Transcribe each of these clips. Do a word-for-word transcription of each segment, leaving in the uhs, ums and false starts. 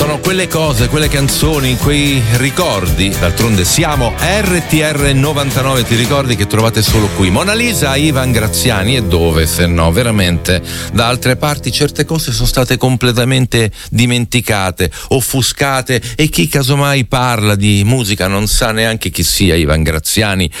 sono quelle cose, quelle canzoni, quei ricordi. D'altronde siamo R T R novantanove, ti ricordi che trovate solo qui. Mona Lisa, Ivan Graziani, e dove se no? Veramente da altre parti certe cose sono state completamente dimenticate, offuscate, e chi casomai parla di musica non sa neanche chi sia Ivan Graziani.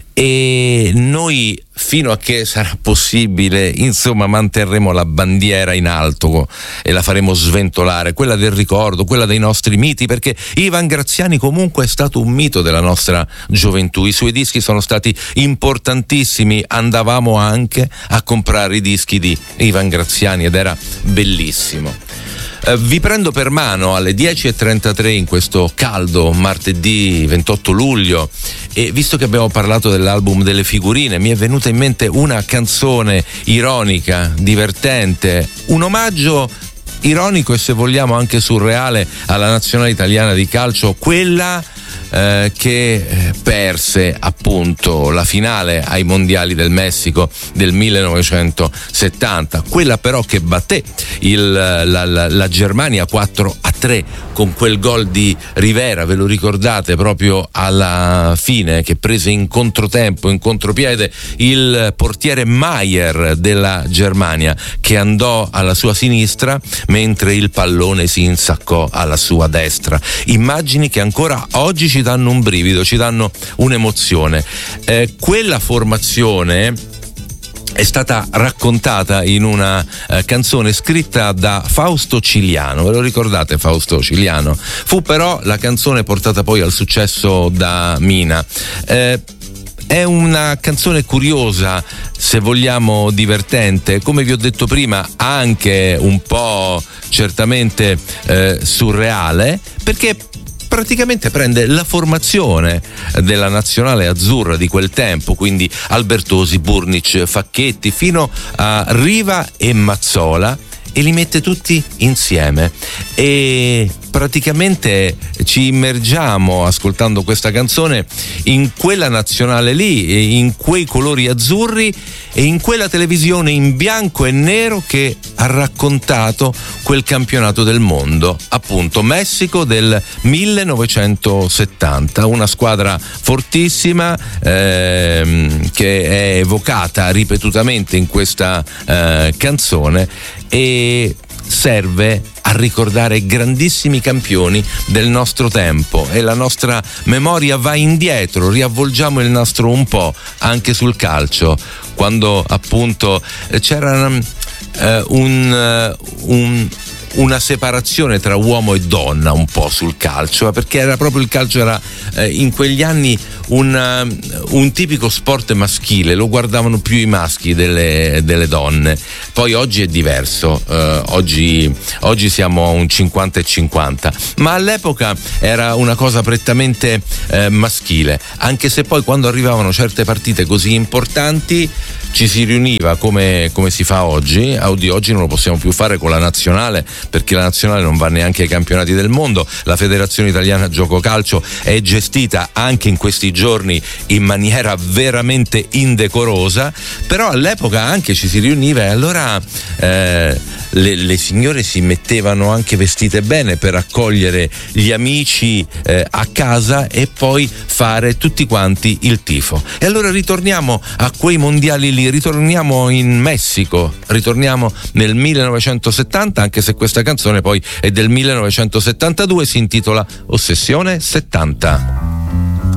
E noi, fino a che sarà possibile, insomma, manterremo la bandiera in alto e la faremo sventolare, quella del ricordo, quella dei nostri miti, perché Ivan Graziani comunque è stato un mito della nostra gioventù. I suoi dischi sono stati importantissimi, andavamo anche a comprare i dischi di Ivan Graziani ed era bellissimo. Uh, vi prendo per mano alle dieci e trentatré in questo caldo martedì ventotto luglio, e visto che abbiamo parlato dell'album delle figurine, mi è venuta in mente una canzone ironica, divertente, un omaggio ironico e, se vogliamo, anche surreale alla nazionale italiana di calcio, quella Eh, che perse appunto la finale ai mondiali del Messico del millenovecentosettanta, quella però che batté il, la, la, la Germania quattro a tre con quel gol di Rivera, ve lo ricordate, proprio alla fine, che prese in controtempo, in contropiede il portiere Maier della Germania, che andò alla sua sinistra mentre il pallone si insaccò alla sua destra. Immagini che ancora oggi ci danno un brivido, ci danno un'emozione. Eh, quella formazione è stata raccontata in una eh, canzone scritta da Fausto Ciliano. Ve lo ricordate Fausto Ciliano? Fu però la canzone portata poi al successo da Mina. Eh, È una canzone curiosa, se vogliamo divertente, come vi ho detto prima, anche un po' certamente eh, surreale, perché praticamente prende la formazione della nazionale azzurra di quel tempo, quindi Albertosi, Burnic, Facchetti, fino a Riva e Mazzola, e li mette tutti insieme, e praticamente ci immergiamo, ascoltando questa canzone, in quella nazionale lì, in quei colori azzurri e in quella televisione in bianco e nero che ha raccontato quel campionato del mondo, appunto Messico del millenovecentosettanta, una squadra fortissima ehm, che è evocata ripetutamente in questa eh, canzone, e serve a ricordare grandissimi campioni del nostro tempo, e la nostra memoria va indietro, riavvolgiamo il nastro un po' anche sul calcio, quando appunto c'era uh, un, uh, un una separazione tra uomo e donna un po' sul calcio, perché era proprio il calcio era eh, in quegli anni un, uh, un tipico sport maschile, lo guardavano più i maschi delle, delle donne. Poi oggi è diverso, uh, oggi, oggi siamo a un cinquanta e cinquanta, ma all'epoca era una cosa prettamente eh, maschile, anche se poi quando arrivavano certe partite così importanti ci si riuniva come, come si fa oggi. Di oggi non lo possiamo più fare con la nazionale, perché la nazionale non va neanche ai campionati del mondo. La Federazione Italiana Gioco Calcio è gestita anche in questi giorni in maniera veramente indecorosa, però all'epoca anche ci si riuniva, e allora eh, le, le signore si mettevano anche vestite bene per accogliere gli amici eh, a casa e poi fare tutti quanti il tifo. E allora ritorniamo a quei mondiali lì, ritorniamo in Messico, ritorniamo nel millenovecentosettanta, anche se questa canzone poi è del millenovecentosettantadue, si intitola Ossessione settanta.